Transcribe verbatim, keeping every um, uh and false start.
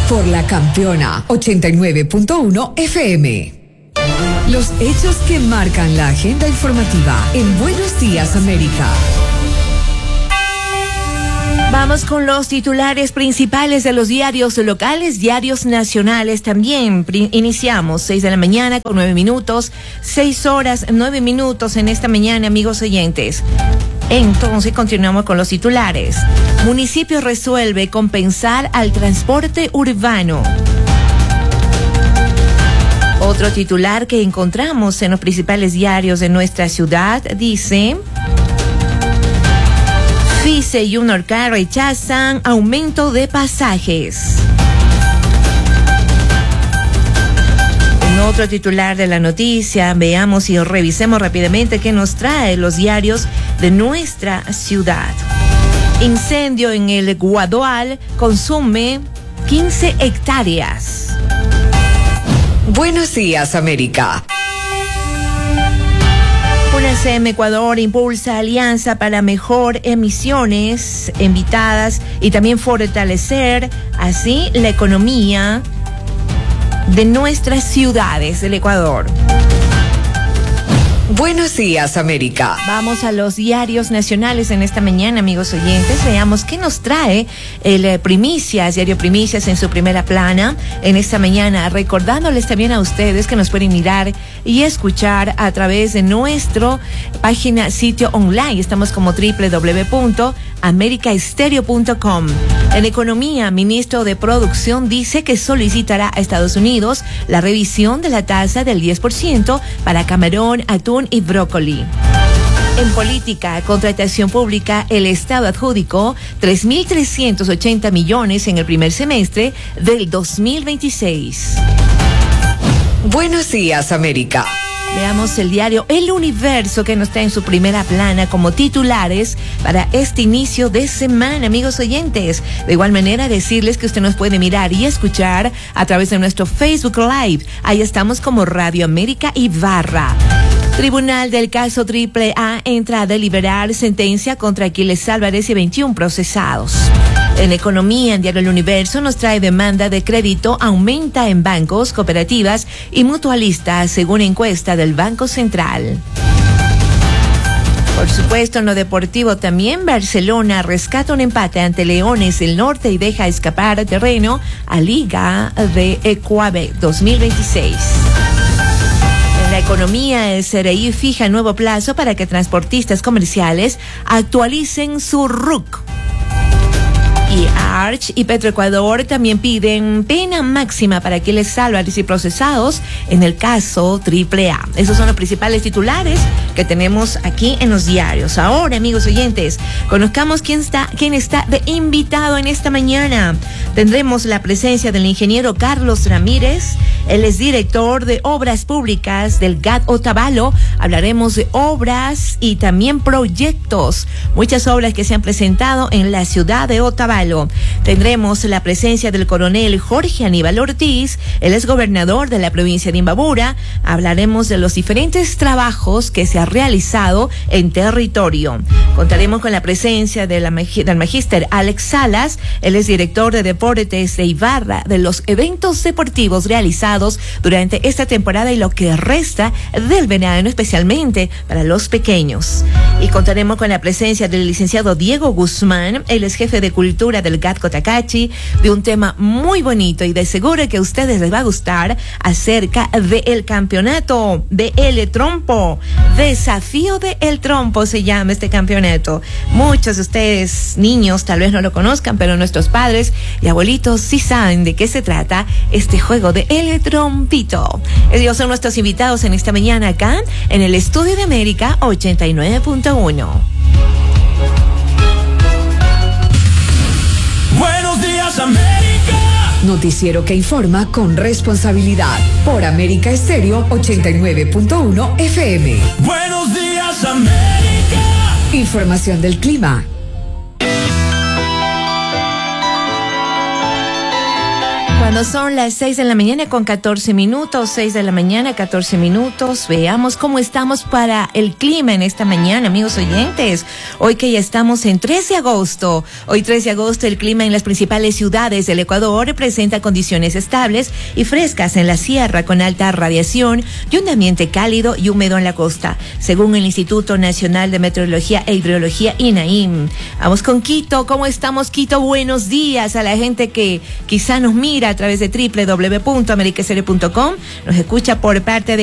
por la Campeona ochenta y nueve punto uno F M. Los hechos que marcan la agenda informativa en Buenos Días América. Vamos con los titulares principales de los diarios locales, diarios nacionales también. Pri- iniciamos seis de la mañana con nueve minutos, seis horas, nueve minutos en esta mañana, amigos oyentes. Entonces continuamos con los titulares. Municipio resuelve compensar al transporte urbano. Otro titular que encontramos en los principales diarios de nuestra ciudad dice: FICE y Unorcar rechazan aumento de pasajes. En otro titular de la noticia, veamos y revisemos rápidamente qué nos trae los diarios de nuestra ciudad. Incendio en el Guadual consume quince hectáreas. Buenos Días América. UNACEM Ecuador impulsa alianza para mejor emisiones invitadas y también fortalecer así la economía de nuestras ciudades del Ecuador. Buenos Días América. Vamos a los diarios nacionales en esta mañana, amigos oyentes. Veamos qué nos trae el eh, Primicias, diario Primicias en su primera plana en esta mañana, recordándoles también a ustedes que nos pueden mirar y escuchar a través de nuestro página, sitio online. Estamos como doble u doble u doble u punto america estéreo punto com. En economía, ministro de Producción dice que solicitará a Estados Unidos la revisión de la tasa del diez por ciento para camarón, atún y brócoli. En política, contratación pública, el Estado adjudicó tres mil trescientos ochenta millones en el primer semestre del dos mil veintiséis. Buenos Días América. Veamos el diario El Universo, que nos trae en su primera plana como titulares para este inicio de semana, amigos oyentes. De igual manera, decirles que usted nos puede mirar y escuchar a través de nuestro Facebook Live. Ahí estamos como Radio América Ibarra. Tribunal del caso Triple A entra a deliberar sentencia contra Aquiles Álvarez y veintiún procesados. En economía, en Diario El Universo nos trae demanda de crédito aumenta en bancos, cooperativas y mutualistas, según encuesta del Banco Central. Por supuesto, en lo deportivo también, Barcelona rescata un empate ante Leones del Norte y deja escapar terreno a Liga de Ecuador dos mil veintiséis. En la economía, el C R I fija nuevo plazo para que transportistas comerciales actualicen su R U C. Y Arch y Petroecuador también piden pena máxima para Aquiles Álvarez y procesados en el caso Triple A. Esos son los principales titulares que tenemos aquí en los diarios. Ahora, amigos oyentes, conozcamos quién está, quién está de invitado en esta mañana. Tendremos la presencia del ingeniero Carlos Ramírez. Él es director de Obras Públicas del G A T Otavalo. Hablaremos de obras y también proyectos. Muchas obras que se han presentado en la ciudad de Otavalo. Tendremos la presencia del coronel Jorge Aníbal Ortiz. Él es gobernador de la provincia de Imbabura. Hablaremos de los diferentes trabajos que se han realizado en territorio. Contaremos con la presencia de la, del magíster Alex Salas. Él es director de deportes de Ibarra, de los eventos deportivos realizados durante esta temporada y lo que resta del verano, especialmente para los pequeños. Y contaremos con la presencia del licenciado Diego Guzmán. Él es jefe de cultura del G A T Cotacachi, de un tema muy bonito y de seguro que a ustedes les va a gustar acerca del campeonato de El Trompo. Desafío de El Trompo se llama este campeonato. Muchos de ustedes, niños, tal vez no lo conozcan, pero nuestros padres y abuelitos sí saben de qué se trata este juego de El Trompito. Ellos son nuestros invitados en esta mañana acá en el Estudio de América ochenta y nueve punto uno. Buenos días, América. Noticiero que informa con responsabilidad por América Estéreo ochenta y nueve punto uno F M. Buenos días, América. Información del clima. Cuando son las seis de la mañana con catorce minutos, seis de la mañana, catorce minutos, veamos cómo estamos para el clima en esta mañana, amigos oyentes. Hoy que ya estamos en tres de agosto, hoy tres de agosto el clima en las principales ciudades del Ecuador presenta condiciones estables y frescas en la sierra con alta radiación y un ambiente cálido y húmedo en la costa, según el Instituto Nacional de Meteorología e Hidrología, INAHIM. Vamos con Quito, ¿cómo estamos, Quito? Buenos días a la gente que quizá nos mira a través de doble u doble u doble u punto america estéreo punto com, nos escucha por parte de